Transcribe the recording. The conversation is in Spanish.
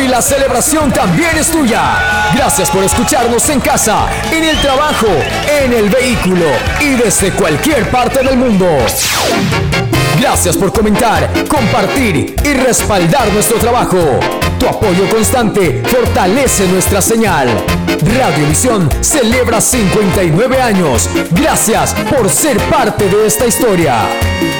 Hoy la celebración también es tuya. Gracias por escucharnos en casa, en el trabajo, en el vehículo y desde cualquier parte del mundo. Gracias por comentar, compartir y respaldar nuestro trabajo. Tu apoyo constante fortalece nuestra señal. Radiovisión celebra 59 años. Gracias por ser parte de esta historia.